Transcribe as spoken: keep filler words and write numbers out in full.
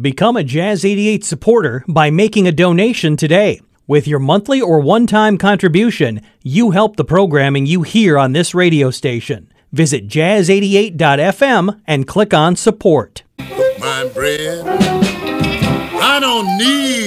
Become a Jazz eighty-eight supporter by making a donation today. With your monthly or one-time contribution, you help the programming you hear on this radio station. Visit jazz eighty-eight dot f m and click on support. My bread, I don't need